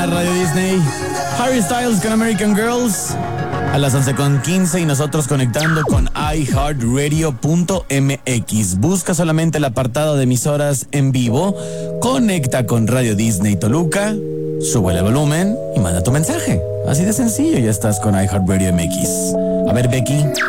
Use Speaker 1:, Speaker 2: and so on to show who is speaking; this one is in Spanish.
Speaker 1: Radio Disney. Harry Styles con American Girls a las 11:15 y nosotros conectando con iHeartRadio.mx. Busca solamente el apartado de emisoras en vivo, conecta con Radio Disney Toluca, sube el volumen y manda tu mensaje. Así de sencillo, ya estás con iHeartRadio MX. A ver, Becky.